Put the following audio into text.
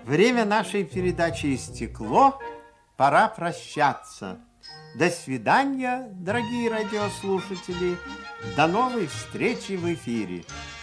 Время нашей передачи истекло, пора прощаться. До свидания, дорогие радиослушатели. До новой встречи в эфире.